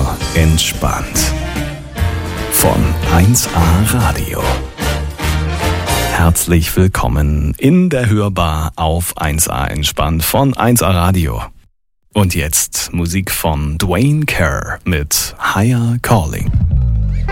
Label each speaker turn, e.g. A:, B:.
A: entspannt. Von 1A Radio. Herzlich willkommen in der Hörbar auf 1A entspannt von 1A Radio. Und jetzt Musik von Dwayne Kerr mit Higher Calling.